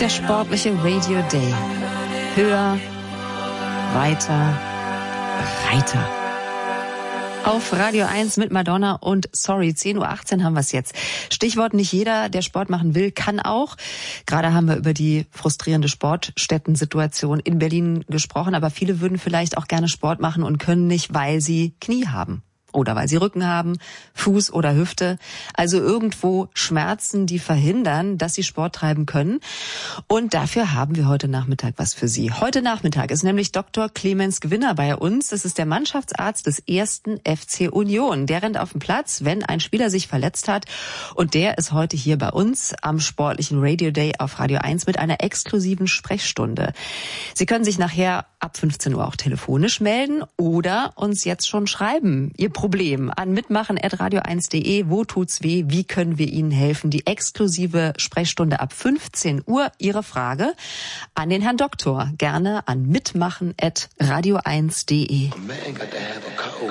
Der sportliche Radio Day. Höher, weiter, breiter. Auf Radio 1 mit Madonna und Sorry, 10:18 Uhr haben wir es jetzt. Stichwort: nicht jeder, der Sport machen will, kann auch. Gerade haben wir über die frustrierende Sportstätten-Situation in Berlin gesprochen, aber viele würden vielleicht auch gerne Sport machen und können nicht, weil sie Knie haben. Oder weil sie Rücken haben, Fuß oder Hüfte. Also irgendwo Schmerzen, die verhindern, dass sie Sport treiben können. Und dafür haben wir heute Nachmittag was für Sie. Heute Nachmittag ist nämlich Dr. Clemens Gewinner bei uns. Das ist der Mannschaftsarzt des 1. FC Union. Der rennt auf den Platz, wenn ein Spieler sich verletzt hat. Und der ist heute hier bei uns am sportlichen Radio Day auf Radio 1 mit einer exklusiven Sprechstunde. Sie können sich nachher ab 15 Uhr auch telefonisch melden oder uns jetzt schon schreiben. Ihr Problem an mitmachen@radio1.de. Wo tut's weh? Wie können wir Ihnen helfen? Die exklusive Sprechstunde ab 15 Uhr. Ihre Frage an den Herrn Doktor. Gerne an mitmachen@radio1.de.